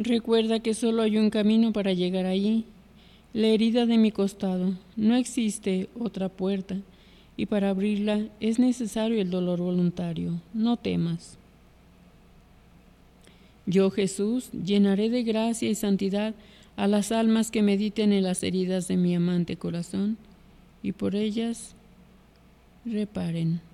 Recuerda que solo hay un camino para llegar allí, la herida de mi costado. No existe otra puerta, y para abrirla es necesario el dolor voluntario. No temas. Yo, Jesús, llenaré de gracia y santidad a las almas que mediten en las heridas de mi amante corazón y por ellas reparen.